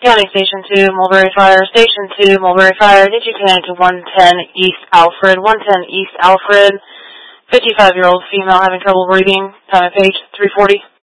County Station 2, Mulberry Fire. Station 2, Mulberry Fire. Did you connect to 110 East Alfred? 110 East Alfred. 55-year-old female having trouble breathing. Time of page 340.